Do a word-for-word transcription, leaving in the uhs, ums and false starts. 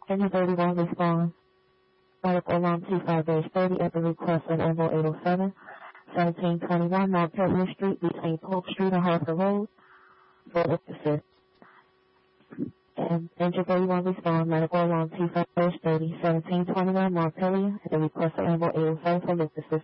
Engine thirty-one respond. Medical alarm T five thirty at the request of Ambo eight oh seven, seventeen twenty-one Montpelier Street between Polk Street and Harper Road for assist. And Engine thirty-one respond. Medical alarm T five thirty, seventeen twenty-one Montpelier at the request of Ambo eight oh seven for lift assist.